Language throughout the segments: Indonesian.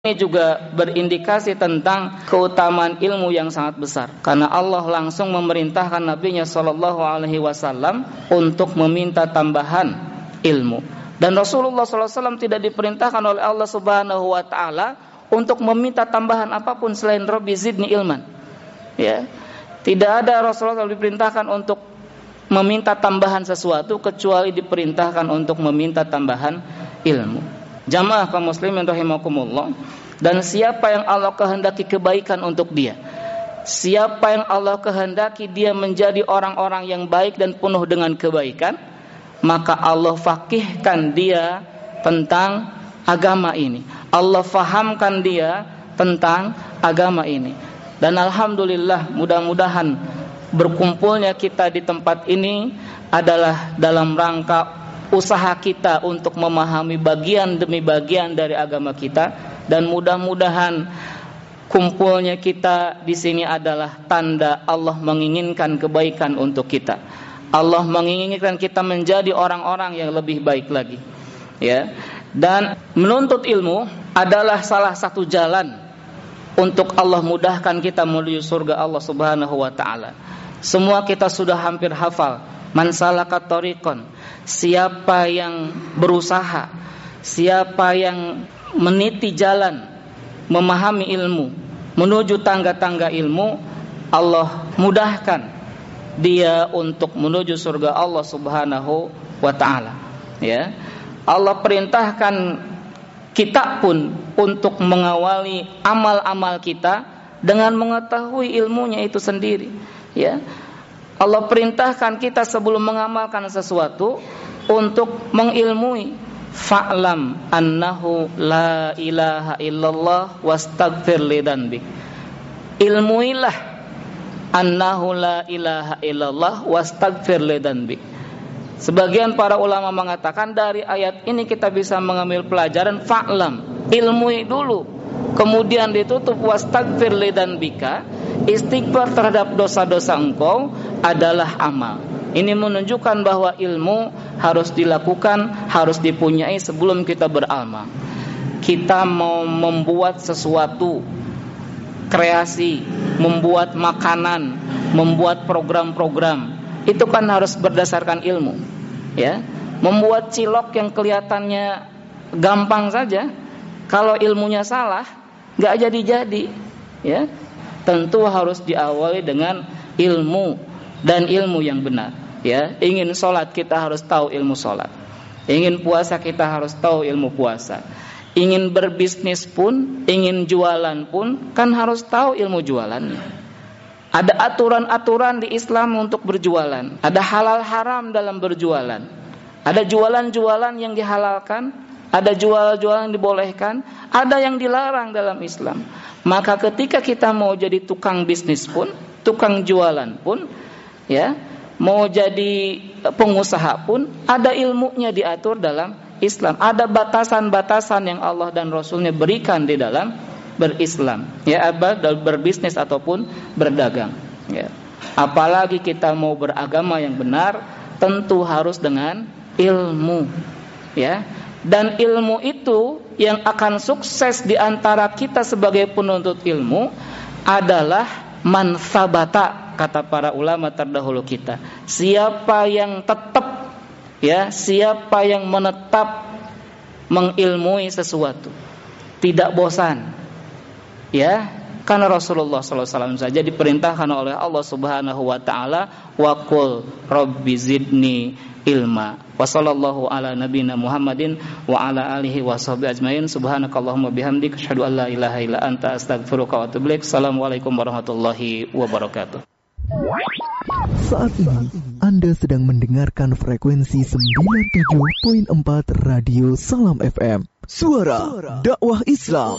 Ini juga berindikasi tentang keutamaan ilmu yang sangat besar, karena Allah langsung memerintahkan Nabi-Nya Shallallahu Alaihi Wasallam untuk meminta tambahan ilmu. Dan Rasulullah SAW tidak diperintahkan oleh Allah Subhanahu Wa Taala untuk meminta tambahan apapun selain Rabbi zidni ilman. Ya, tidak ada Rasulullah SAW diperintahkan untuk meminta tambahan sesuatu kecuali diperintahkan untuk meminta tambahan ilmu. Jamaah kaum muslimin rahimakumullah, dan siapa yang Allah kehendaki kebaikan untuk dia, siapa yang Allah kehendaki dia menjadi orang-orang yang baik dan penuh dengan kebaikan, maka Allah faqihkan dia tentang agama ini, Allah fahamkan dia tentang agama ini. Dan alhamdulillah, mudah-mudahan berkumpulnya kita di tempat ini adalah dalam rangka usaha kita untuk memahami bagian demi bagian dari agama kita, dan mudah-mudahan kumpulnya kita di sini adalah tanda Allah menginginkan kebaikan untuk kita. Allah menginginkan kita menjadi orang-orang yang lebih baik lagi. Ya. Dan menuntut ilmu adalah salah satu jalan untuk Allah mudahkan kita menuju surga Allah Subhanahu wa taala. Semua kita sudah hampir hafal. Man salaka tariqan, siapa yang berusaha, siapa yang meniti jalan memahami ilmu, menuju tangga-tangga ilmu, Allah mudahkan dia untuk menuju surga Allah Subhanahu wa taala. Ya. Allah perintahkan kita pun untuk mengawali amal-amal kita dengan mengetahui ilmunya itu sendiri. Ya. Allah perintahkan kita sebelum mengamalkan sesuatu untuk mengilmui. Fa'lam annahu la ilaha illallah wastaghfir lidzanbik. Ilmuilah annahu la ilaha illallah wastaghfir lidzanbik. Sebagian para ulama mengatakan dari ayat ini kita bisa mengambil pelajaran fa'lam, ilmui dulu, kemudian ditutup wastaghfir lidzanbika. Istighfar terhadap dosa-dosa engkau adalah amal. Ini menunjukkan bahwa ilmu harus dilakukan, harus dipunyai sebelum kita beramal. Kita mau membuat sesuatu, kreasi, membuat makanan, membuat program-program, itu kan harus berdasarkan ilmu. Ya, membuat cilok yang kelihatannya gampang saja, kalau ilmunya salah, nggak jadi-jadi. Ya. Tentu harus diawali dengan ilmu dan ilmu yang benar. Ya, ingin sholat kita harus tahu ilmu sholat. Ingin puasa kita harus tahu ilmu puasa. Ingin berbisnis pun, ingin jualan pun, kan harus tahu ilmu jualannya. Ada aturan-aturan di Islam untuk berjualan. Ada halal haram dalam berjualan. Ada jualan-jualan yang dihalalkan, ada jualan-jualan yang dibolehkan, ada yang dilarang dalam Islam. Maka ketika kita mau jadi tukang bisnis pun, tukang jualan pun, ya, mau jadi pengusaha pun, ada ilmunya diatur dalam Islam. Ada batasan-batasan yang Allah dan Rasulnya berikan di dalam berislam. Ya, dalam berbisnis ataupun berdagang. Ya. Apalagi kita mau beragama yang benar, tentu harus dengan ilmu. Ya. Dan ilmu itu yang akan sukses di antara kita sebagai penuntut ilmu adalah man sabata, kata para ulama terdahulu kita. Siapa yang tetap, ya, siapa yang menetap mengilmui sesuatu, tidak bosan. Ya, karena Rasulullah SAW saja diperintahkan oleh Allah Subhanahu wa taala, wa qul rabbi zidni ilma. Wa sallallahu ala nabiyina Muhammadin wa ala alihi washabihi ajmain. Subhanakallahumma bihamdika asyhadu an la ilaha illa anta astaghfiruka wa atubu ilaik. Assalamualaikum warahmatullahi wabarakatuh. Saat ini Anda sedang mendengarkan frekuensi 97.4 Radio Salam FM. Suara dakwah Islam.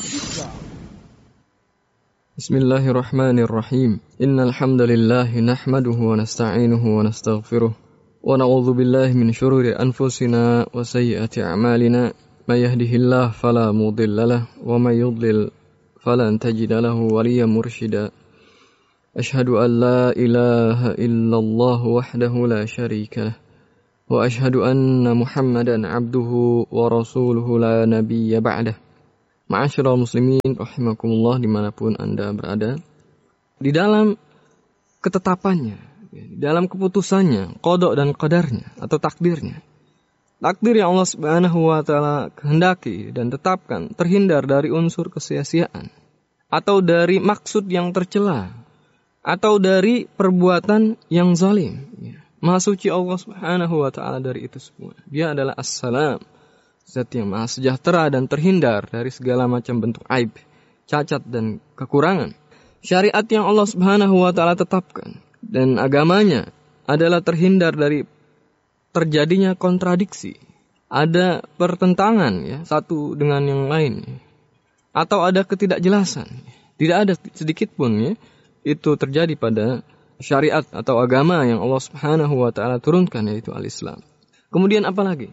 Bismillahirrahmanirrahim. Innal hamdalillah nahmaduhu wa nasta'inuhu wa nastaghfiruh. ونعوذ بالله من شرور أنفسنا وسيئات أعمالنا من يهده الله فلا مضل له ومن يضلل فلن تجد له وليا مرشدا أشهد أن لا إله إلا الله وحده لا شريك له وأشهد أن محمدا عبده ورسوله لا نبي بعده Ma'asyiral muslimin rahimakumullah dimanapun Anda berada, di dalam ketetapannya, di dalam keputusannya, qada dan qadarnya atau takdirnya, takdir yang Allah Subhanahu wa taala kehendaki dan tetapkan terhindar dari unsur kesia-siaan atau dari maksud yang tercela atau dari perbuatan yang zalim. Maha suci Allah Subhanahu wa taala dari itu semua. Dia adalah As-Salam, Zat yang maha sejahtera dan terhindar dari segala macam bentuk aib, cacat dan kekurangan. Syariat yang Allah Subhanahu wa taala tetapkan dan agamanya adalah terhindar dari terjadinya kontradiksi. Ada pertentangan satu dengan yang lain. Atau ada ketidakjelasan. Tidak ada sedikit pun itu terjadi pada syariat atau agama yang Allah Subhanahu wa taala turunkan, yaitu al-Islam. Kemudian apa lagi?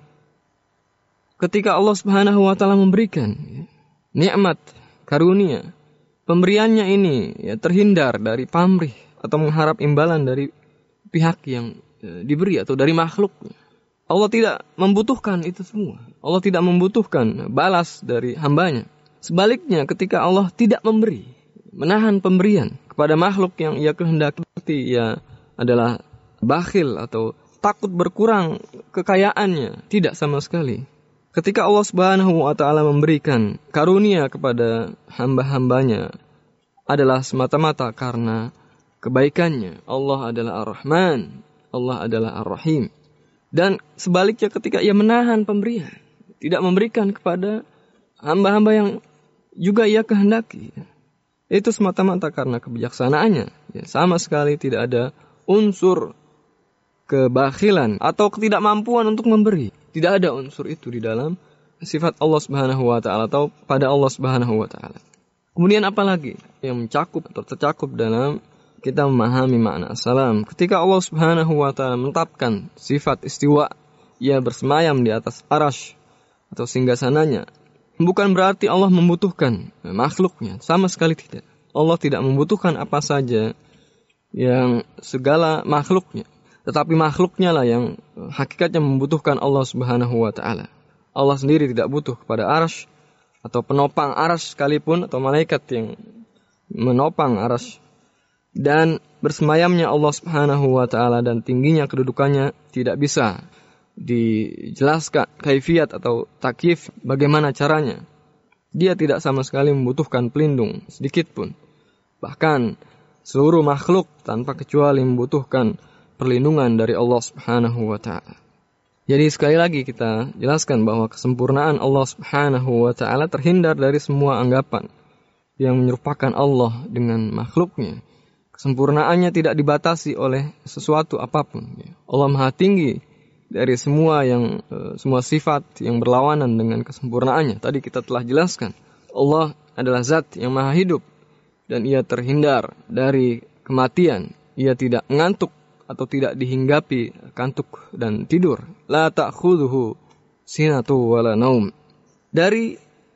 Ketika Allah Subhanahu wa taala memberikan nikmat, karunia, pemberiannya ini terhindar dari pamrih atau mengharap imbalan dari pihak yang diberi atau dari makhluknya. Allah tidak membutuhkan itu semua. Allah tidak membutuhkan balas dari hambanya. Sebaliknya ketika Allah tidak memberi, menahan pemberian kepada makhluk yang ia kehendaki, ia adalah bakhil atau takut berkurang kekayaannya, tidak sama sekali. Ketika Allah Subhanahu wa taala memberikan karunia kepada hamba-hambanya adalah semata-mata karena kebaikannya. Allah adalah Ar-Rahman, Allah adalah Ar-Rahim. Dan sebaliknya ketika ia menahan pemberian, tidak memberikan kepada hamba-hamba yang juga ia kehendaki, itu semata-mata karena kebijaksanaannya. Sama sekali tidak ada unsur kebakhilan atau ketidakmampuan untuk memberi. Tidak ada unsur itu di dalam sifat Allah Subhanahu wa taala atau pada Allah Subhanahu wa taala. Kemudian apa lagi yang mencakup atau tercakup dalam kita memahami makna as-salam? Ketika Allah Subhanahu wa taala menetapkan sifat istiwa, ia bersemayam di atas arasy atau singgasananya, bukan berarti Allah membutuhkan makhluknya, sama sekali tidak. Allah tidak membutuhkan apa saja yang segala makhluknya. Tetapi makhluknya lah yang hakikatnya membutuhkan Allah Subhanahu wa ta'ala. Allah sendiri tidak butuh kepada arasy atau penopang arasy sekalipun atau malaikat yang menopang arasy. Dan bersemayamnya Allah Subhanahu wa ta'ala dan tingginya kedudukannya tidak bisa dijelaskan kaifiyat atau takyif bagaimana caranya. Dia tidak sama sekali membutuhkan pelindung sedikit pun. Bahkan seluruh makhluk tanpa kecuali membutuhkan perlindungan dari Allah Subhanahu wa ta'ala. Jadi sekali lagi kita jelaskan bahwa kesempurnaan Allah Subhanahu wa ta'ala terhindar dari semua anggapan yang menyerupakan Allah dengan makhluknya. Kesempurnaannya tidak dibatasi oleh sesuatu apapun. Allah Maha tinggi dari semua sifat yang berlawanan dengan kesempurnaannya. Tadi kita telah jelaskan. Allah adalah zat yang maha hidup dan ia terhindar dari kematian. Ia tidak mengantuk atau tidak dihinggapi kantuk dan tidur. La ta'khudhuhu sinatu wala naum. Dari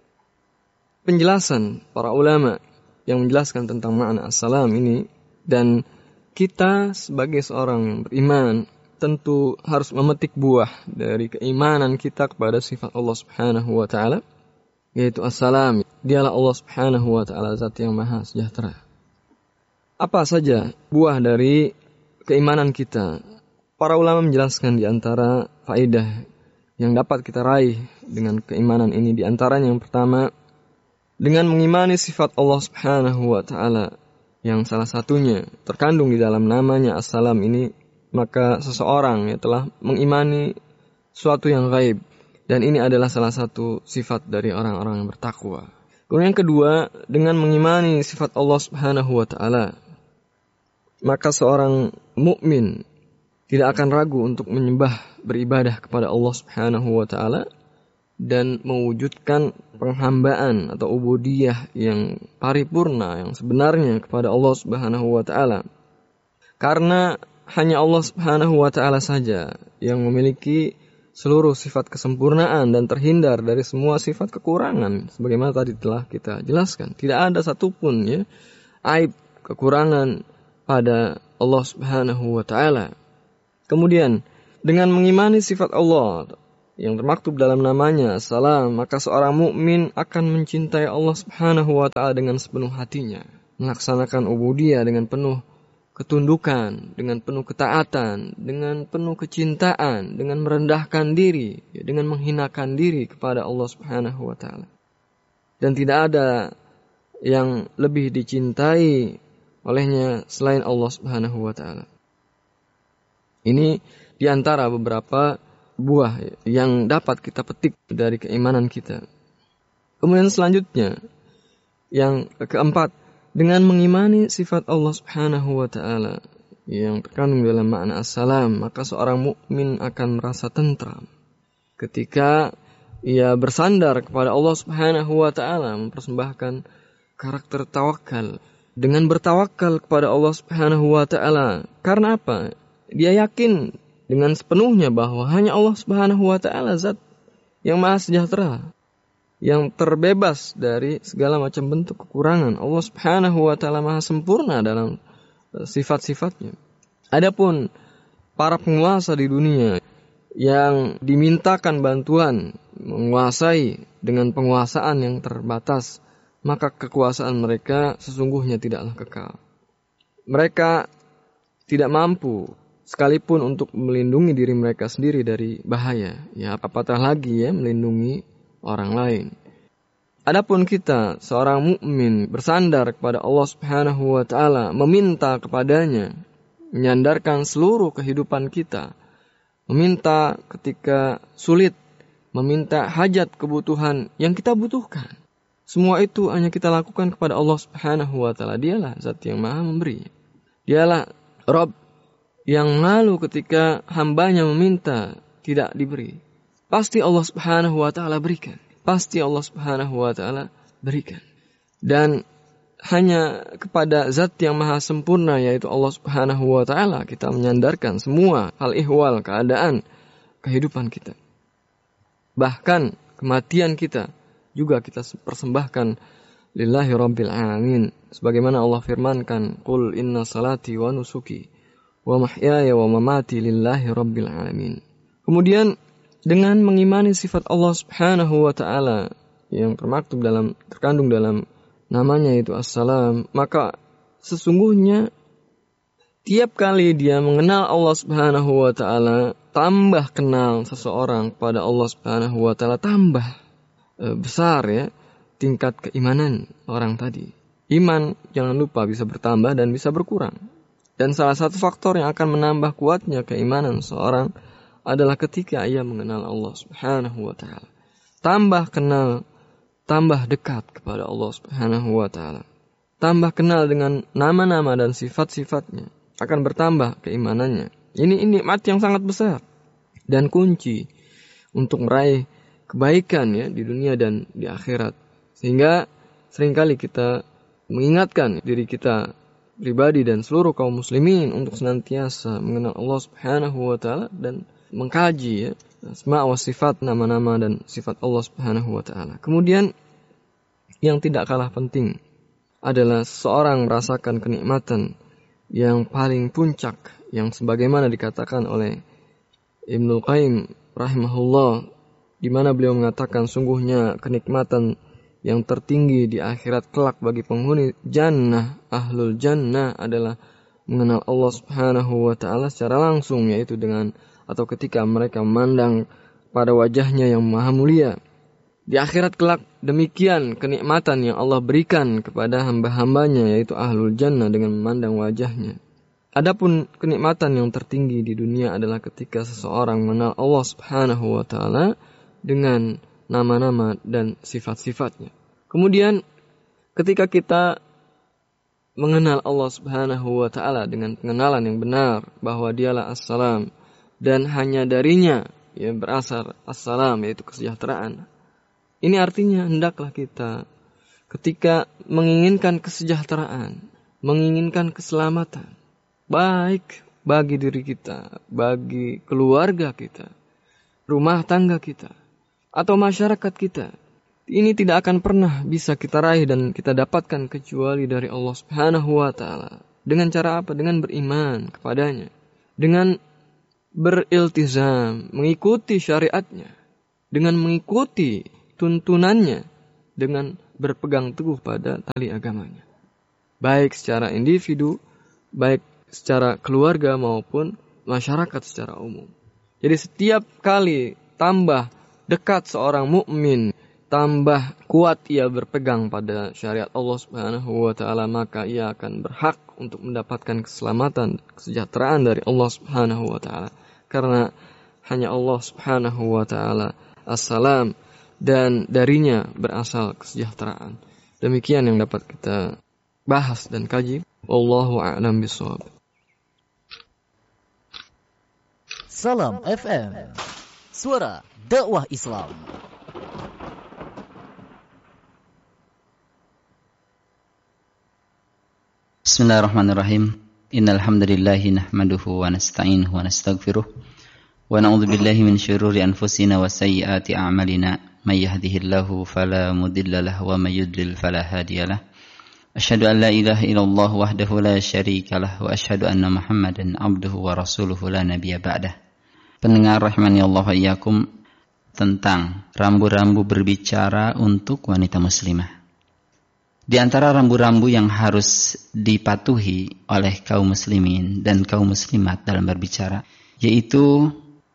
penjelasan para ulama yang menjelaskan tentang makna as-salam ini, dan kita sebagai seorang beriman tentu harus memetik buah dari keimanan kita kepada sifat Allah Subhanahu wa ta'ala, yaitu as-salam. Dialah Allah Subhanahu wa ta'ala zat yang maha sejahtera. Apa saja buah dari keimanan kita? Para ulama menjelaskan di antara faedah yang dapat kita raih dengan keimanan ini, di antaranya yang pertama, dengan mengimani sifat Allah Subhanahu wa ta'ala yang salah satunya terkandung di dalam namanya as-salam ini, maka seseorang telah mengimani suatu yang gaib, dan ini adalah salah satu sifat dari orang-orang yang bertakwa. Kemudian yang kedua, dengan mengimani sifat Allah Subhanahu wa ta'ala, maka seorang mukmin tidak akan ragu untuk menyembah, beribadah kepada Allah Subhanahu wa ta'ala dan mewujudkan penghambaan atau ubudiyah yang paripurna, yang sebenarnya kepada Allah Subhanahu wa ta'ala. Karena hanya Allah Subhanahu wa ta'ala saja yang memiliki seluruh sifat kesempurnaan dan terhindar dari semua sifat kekurangan. Sebagaimana tadi telah kita jelaskan, tidak ada satupun aib, kekurangan pada Allah Subhanahu wa ta'ala. Kemudian dengan mengimani sifat Allah yang termaktub dalam namanya As-Salam, maka seorang mukmin akan mencintai Allah Subhanahu wa taala dengan sepenuh hatinya, melaksanakan ubudiyah dengan penuh ketundukan, dengan penuh ketaatan, dengan penuh kecintaan, dengan merendahkan diri, dengan menghinakan diri kepada Allah Subhanahu wa taala. Dan tidak ada yang lebih dicintai olehnya selain Allah Subhanahu wa taala. Ini di antara beberapa buah yang dapat kita petik dari keimanan kita. Kemudian selanjutnya, yang keempat, dengan mengimani sifat Allah Subhanahu wa taala yang terkandung dalam makna as-salam, maka seorang mukmin akan merasa tentram ketika ia bersandar kepada Allah Subhanahu wa taala, mempersembahkan karakter tawakal. Dengan bertawakal kepada Allah Subhanahu wa taala, karena apa? Dia yakin dengan sepenuhnya bahwa hanya Allah Subhanahu wa taala zat yang maha sejahtera, yang terbebas dari segala macam bentuk kekurangan. Allah Subhanahu wa taala maha sempurna dalam sifat-sifatnya. Adapun para penguasa di dunia yang dimintakan bantuan menguasai dengan penguasaan yang terbatas, maka kekuasaan mereka sesungguhnya tidaklah kekal. Mereka tidak mampu sekalipun untuk melindungi diri mereka sendiri dari bahaya, ya apatah lagi ya melindungi orang lain. Adapun kita, seorang mukmin bersandar kepada Allah Subhanahu wa taala, meminta kepadanya, menyandarkan seluruh kehidupan kita, meminta ketika sulit, meminta hajat kebutuhan yang kita butuhkan. Semua itu hanya kita lakukan kepada Allah Subhanahu wa taala. Dialah zat yang maha memberi. Dialah Rabb yang lalu ketika hambanya meminta tidak diberi, pasti Allah Subhanahu wa taala berikan. Pasti Allah Subhanahu wa taala berikan. Dan hanya kepada zat yang maha sempurna, yaitu Allah Subhanahu wa taala, kita menyandarkan semua hal ihwal, keadaan kehidupan kita. Bahkan kematian kita juga kita persembahkan lillahi rabbil alamin. Sebagaimana Allah firmankan, qul inna salati wa nusuki wa mahyaya wa mamati lillahi rabbil alamin. Kemudian dengan mengimani sifat Allah Subhanahu wa taala yang terkandung dalam namanya itu as-salam, maka sesungguhnya tiap kali dia mengenal Allah Subhanahu wa taala, tambah kenal seseorang pada Allah Subhanahu wa taala, tambah besar ya tingkat keimanan orang tadi. Iman jangan lupa bisa bertambah dan bisa berkurang. Dan salah satu faktor yang akan menambah kuatnya keimanan seorang adalah ketika ia mengenal Allah Subhanahu wa taala. Tambah kenal, tambah dekat kepada Allah Subhanahu wa taala. Tambah kenal dengan nama-nama dan sifat-sifatnya, akan bertambah keimanannya. Ini nikmat yang sangat besar dan kunci untuk meraih kebaikan ya di dunia dan di akhirat. Sehingga seringkali kita mengingatkan diri kita pribadi dan seluruh kaum muslimin untuk senantiasa mengenal Allah Subhanahu wa taala dan mengkaji ya asma wa sifat, nama-nama dan sifat Allah Subhanahu wa taala. Kemudian yang tidak kalah penting adalah seorang merasakan kenikmatan yang paling puncak, yang sebagaimana dikatakan oleh Ibnu Qayyim rahimahullah, di mana beliau mengatakan sungguhnya kenikmatan yang tertinggi di akhirat kelak bagi penghuni jannah, ahlul jannah, adalah mengenal Allah Subhanahu wa taala secara langsung, yaitu dengan atau ketika mereka memandang pada wajahnya yang maha mulia. Di akhirat kelak demikian kenikmatan yang Allah berikan kepada hamba-hambanya, yaitu ahlul jannah, dengan memandang wajahnya. Adapun kenikmatan yang tertinggi di dunia adalah ketika seseorang mengenal Allah Subhanahu wa taala dengan nama-nama dan sifat-sifatnya. Kemudian ketika kita mengenal Allah Subhanahu wa taala dengan pengenalan yang benar bahwa dialah as-salam dan hanya darinya ya berasal as-salam, yaitu kesejahteraan. Ini artinya hendaklah kita ketika menginginkan kesejahteraan, menginginkan keselamatan, baik bagi diri kita, bagi keluarga kita, rumah tangga kita, atau masyarakat kita, ini tidak akan pernah bisa kita raih dan kita dapatkan kecuali dari Allah Subhanahu wa taala. Dengan cara apa? Dengan beriman kepadanya, dengan beriltizam, mengikuti syariatnya. dengan mengikuti tuntunannya, dengan berpegang teguh pada tali agamanya. Baik secara individu, baik secara keluarga maupun masyarakat secara umum. Jadi setiap kali tambah dekat seorang mukmin, tambah kuat ia berpegang pada syariat Allah Subhanahu wa taala, maka ia akan berhak untuk mendapatkan keselamatan, kesejahteraan dari Allah Subhanahu wa taala. Karena hanya Allah Subhanahu wa taala as-salam, dan darinya berasal kesejahteraan. Demikian yang dapat kita bahas dan kaji. Wallahu a'lam bishawab. Salam FM, suara dakwah Islam. Bismillahirrahmanirrahim. Innal hamdalillah nahmaduhu wa nasta'inuhu wa nastaghfiruh wa na'udzu billahi min syururi anfusina wa sayyiati a'malina. May yahdihillahu fala mudilla lahu wa may yudlil fala hadiyalah. Asyhadu an la ilaha illallah wahdahu la syarika lah wa asyhadu anna Muhammadan abduhu wa rasuluhu la nabiyya ba'dah. Pendengar rahimani Allah wa iyyakum, tentang rambu-rambu berbicara untuk wanita muslimah. Di antara rambu-rambu yang harus dipatuhi oleh kaum muslimin dan kaum muslimat dalam berbicara, yaitu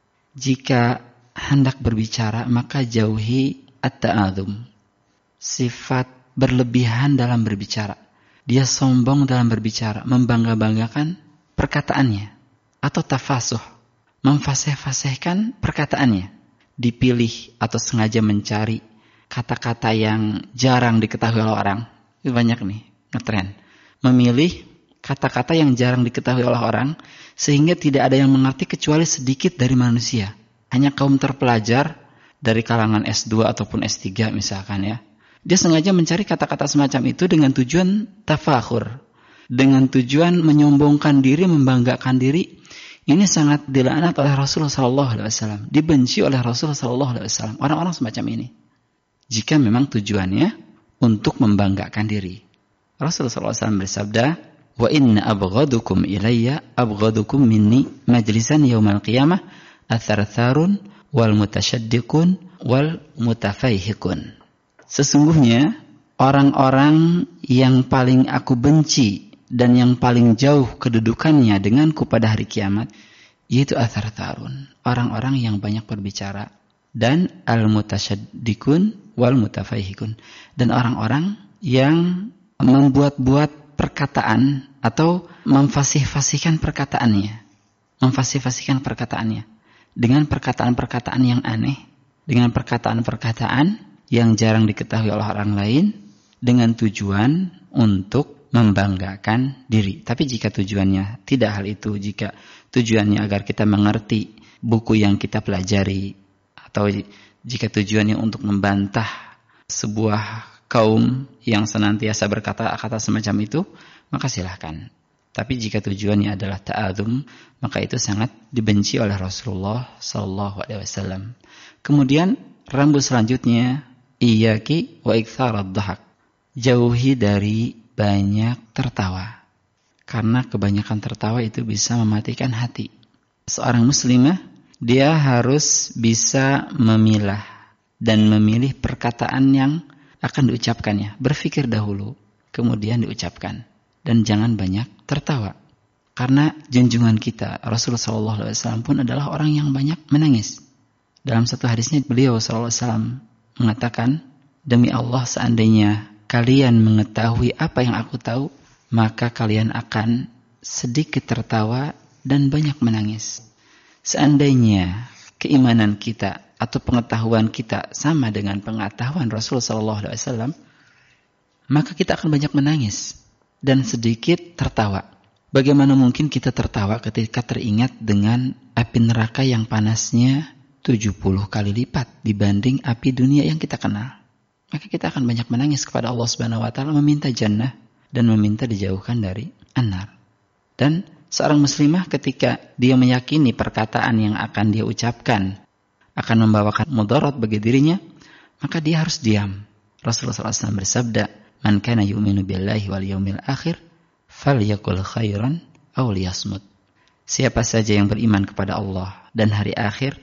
jika hendak berbicara maka jauhi at-ta'adzum, sifat berlebihan dalam berbicara. Dia sombong dalam berbicara, membangga-banggakan perkataannya, atau tafasuh, memfasih-fasihkan perkataannya, dipilih atau sengaja mencari kata-kata yang jarang diketahui oleh orang. Itu banyak nih, ngetren. Memilih kata-kata yang jarang diketahui oleh orang, sehingga tidak ada yang mengerti kecuali sedikit dari manusia. Hanya kaum terpelajar dari kalangan S2 ataupun S3 misalkan ya. Dia sengaja mencari kata-kata semacam itu dengan tujuan tafakhur, dengan tujuan menyombongkan diri, membanggakan diri. Ini sangat dilaknat oleh Rasulullah SAW, dibenci oleh Rasulullah SAW. Orang-orang semacam ini, jika memang tujuannya untuk membanggakan diri. Rasulullah SAW bersabda, wa inna abghadukum ilayya abghadukum minni majlisan yaumal qiyamah athartharun wal mutasyaddiqun wal mutafaihikun. Sesungguhnya orang-orang yang paling aku benci dan yang paling jauh kedudukannya denganku pada hari kiamat, yaitu athartharun, orang-orang yang banyak berbicara, dan al mutasyaddiqun wal mutafaihikun, dan orang-orang yang membuat-buat perkataan atau memfasih-fasihkan perkataannya, dengan perkataan-perkataan yang aneh, dengan perkataan-perkataan yang jarang diketahui oleh orang lain, dengan tujuan untuk membanggakan diri. Tapi jika tujuannya tidak hal itu, jika tujuannya agar kita mengerti buku yang kita pelajari, atau jika tujuannya untuk membantah sebuah kaum yang senantiasa berkata-kata semacam itu, maka silahkan. Tapi jika tujuannya adalah ta'adzum, maka itu sangat dibenci oleh Rasulullah SAW. Kemudian rambu selanjutnya, iyyaki wa iktharad dhahak. Jauhi dari banyak tertawa. Karena kebanyakan tertawa itu bisa mematikan hati. Seorang muslimah, dia harus bisa memilah dan memilih perkataan yang akan diucapkannya. Berpikir dahulu, kemudian diucapkan. Dan jangan banyak tertawa. Karena junjungan kita, Rasulullah SAW pun adalah orang yang banyak menangis. Dalam satu hadisnya beliau SAW mengatakan, demi Allah, seandainya kalian mengetahui apa yang aku tahu, maka kalian akan sedikit tertawa dan banyak menangis. Seandainya keimanan kita atau pengetahuan kita sama dengan pengetahuan Rasulullah SAW, maka kita akan banyak menangis dan sedikit tertawa. Bagaimana mungkin kita tertawa ketika teringat dengan api neraka yang panasnya 70 kali lipat dibanding api dunia yang kita kenal? Maka kita akan banyak menangis kepada Allah Subhanahu wa taala, meminta jannah dan meminta dijauhkan dari an-nar. Dan seorang muslimah ketika dia meyakini perkataan yang akan dia ucapkan akan membawakan mudarat bagi dirinya, maka dia harus diam. Rasulullah SAW bersabda, man kana yu'minu billahi wal yaumil akhir falyakul khairan aw liyasmut. Siapa saja yang beriman kepada Allah dan hari akhir,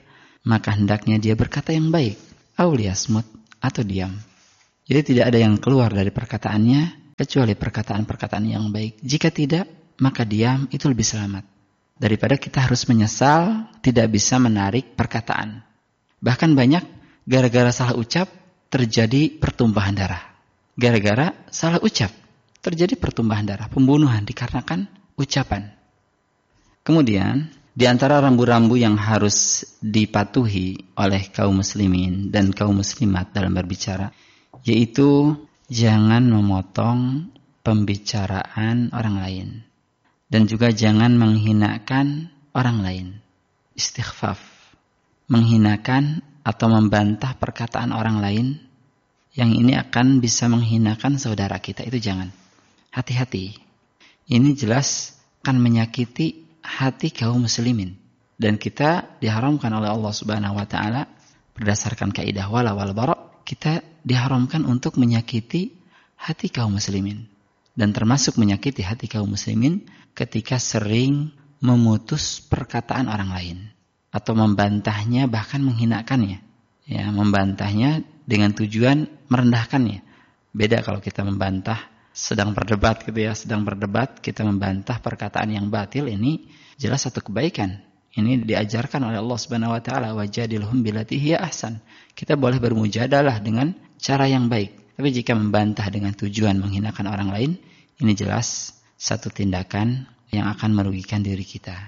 maka hendaknya dia berkata yang baik, au liyasmut, atau diam. Jadi tidak ada yang keluar dari perkataannya kecuali perkataan-perkataan yang baik. Jika tidak, maka diam itu lebih selamat daripada kita harus menyesal tidak bisa menarik perkataan. Bahkan banyak gara-gara salah ucap terjadi pertumpahan darah. Gara-gara salah ucap terjadi pertumpahan darah, pembunuhan dikarenakan ucapan. Kemudian di antara rambu-rambu yang harus dipatuhi oleh kaum muslimin dan kaum muslimat dalam berbicara, yaitu jangan memotong pembicaraan orang lain. Dan juga jangan menghinakan orang lain. Istighfaf. Menghinakan atau membantah perkataan orang lain, yang ini akan bisa menghinakan saudara kita, itu jangan. Hati-hati. Ini jelas akan menyakiti hati kaum muslimin, dan kita diharamkan oleh Allah Subhanahu wa taala berdasarkan kaidah wala wal bara, kita diharamkan untuk menyakiti hati kaum muslimin, dan termasuk menyakiti hati kaum muslimin ketika sering memutus perkataan orang lain atau membantahnya, bahkan menghinakannya. Ya, membantahnya dengan tujuan merendahkannya. Beda kalau kita membantah sedang berdebat gitu ya, sedang berdebat kita membantah perkataan yang batil, ini jelas satu kebaikan. Ini diajarkan oleh Allah Subhanahu wa taala, wajadilhum billati hiya ahsan. Kita boleh bermujadalah dengan cara yang baik. Tapi jika membantah dengan tujuan menghinakan orang lain, ini jelas satu tindakan yang akan merugikan diri kita.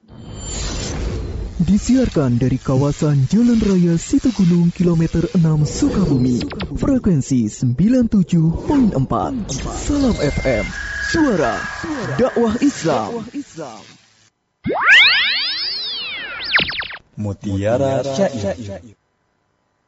Disiarkan dari kawasan Jalan Raya Situgunung kilometer 6 Sukabumi, frekuensi 97.4. Salam FM, suara dakwah Islam. Mutiara Syair.